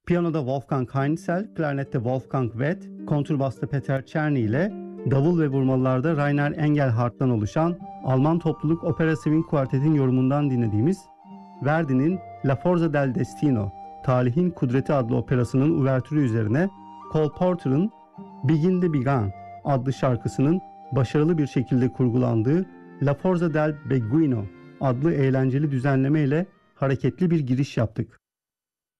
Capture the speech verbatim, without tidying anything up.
Piyanoda Wolfgang Heinzel, klarnette Wolfgang Wett, kontrbasta Peter Czerny ile davul ve vurmalılarda Rainer Engelhardt'tan oluşan Alman topluluk Opera Swing Kuartet'in yorumundan dinlediğimiz Verdi'nin La Forza del Destino, Talihin Kudreti adlı operasının uvertürü üzerine Cole Porter'ın Begin the Begun adlı şarkısının başarılı bir şekilde kurgulandığı La Forza del Beguino adlı eğlenceli düzenleme ile hareketli bir giriş yaptık.